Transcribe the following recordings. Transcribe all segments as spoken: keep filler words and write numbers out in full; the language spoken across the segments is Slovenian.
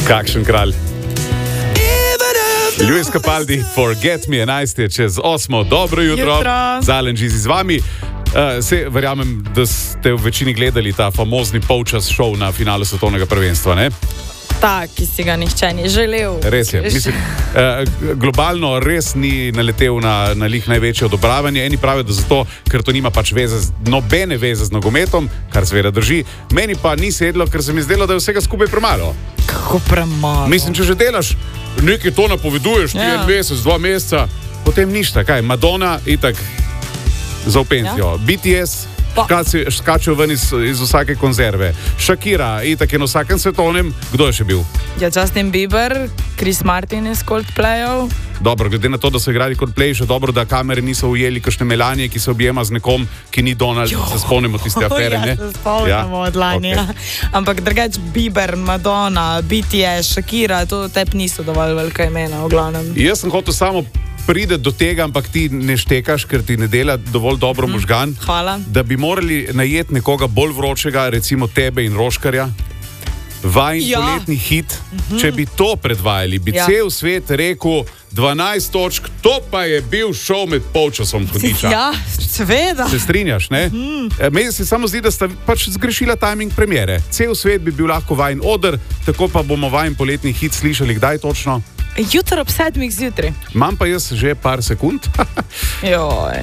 Kakšen kralj. Luis Capaldi, Forget Me, enajst je čez osmo, dobro jutro, jutro. Zalen Žizi z vami. Uh, se, verjamem, da ste v večini gledali ta famozni polčas šov na finalu svetovnega prvenstva, ne? Tak, ki si ga nihče ni želel. Res je. Mislim, eh, globalno res ni naletel na, na lih največje odobravanje. Eni pravijo, da zato, ker to nima pač veze, z, nobene veze z nogometom, kar seveda drži. Meni pa ni sedlo, ker se mi zdelo, da je vsega skupaj premalo. Kako premalo? Mislim, če že delaš, nekaj to napoveduješ, ti Ja. en mesec, dva meseca, potem ništa. Kaj? Madonna itak za v penzijo. Ja. B T S Škaci, škačejo ven iz, iz vsake konzerve. Shakira, itak je na vsakem svetovnem. Kdo je še bil? Ja, Justin Bieber, Chris Martin iz Coldplayov. Dobro, glede na to, da so igrali Coldplay, še dobro, da kamere niso ujeli kakšne Melanije, ki se objema z nekom, ki ni Donald. Jo. Se spomnimo tiste afere, ne? Ja, se spomnimo od lani. Okay. Ja. Ampak drugač Bieber, Madonna, B T S, Shakira, to tebi niso dovolj velika imena v glavnem. Jaz sem hotel samo pride do tega, ampak ti ne štekaš, ker ti ne dela dovolj dobro mm. možgan. Hvala. Da bi morali najeti nekoga bolj vročega, recimo tebe in Roškarja. Vajin ja. poletni hit, mm-hmm. če bi to predvajali, bi ja. cel svet rekel dvanajst točk, to pa je bil šov med polčasom hudiča. Ja, seveda. Se strinjaš, ne? Mm-hmm. Meni se samo zdi, da sta pač zgrešila timing premiere. Cel svet bi bil lahko Vajin oder, tako pa bomo Vajin poletni hit slišali kdaj točno? Jutro ob sedmih zjutraj. Imam pa jaz že par sekund. Joj.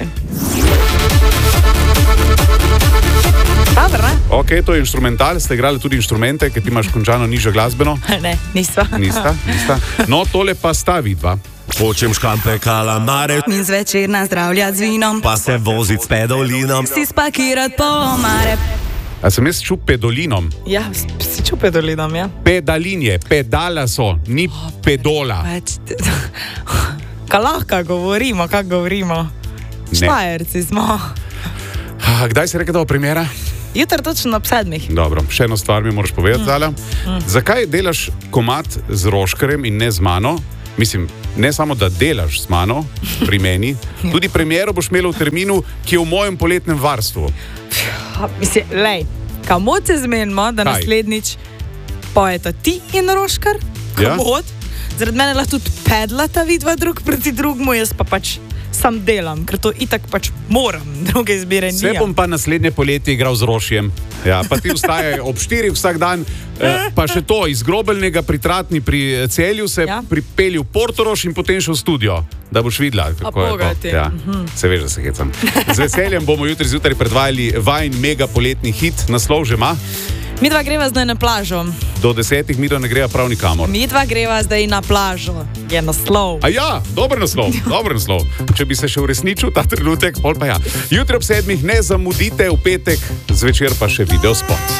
Dobar, ne? Ok, to je instrumental, ste igrali tudi instrumente, ker ti imaš končano nižjo glasbeno? Ne, nisva. Nista, nista. No, tole pa sta vidva. Hočem škampe kalamare In zvečer nazdravljat z vinom, pa se vozit s pedolinom. si spakirat po omare. A sem jaz čup pedolinom? Ja, si čup pedolinom, ja. Pedalin je, pedala so, ni pedola. Pač, ka lahko govorimo, kako govorimo. Štajerci smo. A, kdaj si rekel, da bo premiera? Jutro točno ob sedmih. Dobro, še eno stvar mi moraš povedati, mm. Zala. Mm. Zakaj delaš komad z Roškarjem in ne z mano? Mislim, ne samo, da delaš z mano, pri meni, tudi premiero boš imela v terminu, ki je v mojem poletnem varstvu. Mislim, lej, kamot se zmenimo, da Kaj? naslednjič pojeta ti in Roškar? Kamot? Ja? Zaradi mene lahko tudi pedlata vidva drug proti drugmu, jaz pa pač sam delam, ker to itak pač moram, druge izbire Vse nijam. bom pa naslednje poletje igral z Rošjem. Ja, pa ti vstajaj ob štirih vsak dan, eh, pa še to, iz Grobelnega pri Tratni pri Celju se Ja. pripelji v Portorož in potem še v studio, da boš videla, kako je boga to. ti. Ja. Se veš, da se hecam. Z veseljem bomo jutri zjutraj predvajali Vajin mega poletni hit, naslov že ima. Mi dva greva zdaj na plažo. Do desetih midov ne greva prav nikamor. Mi dva greva zdaj na plažo. Je naslov. A ja, dober naslov, dober naslov. Če bi se še uresničil ta trenutek, pol pa ja. Jutri ob sedmih ne zamudite, v petek zvečer pa še video spot.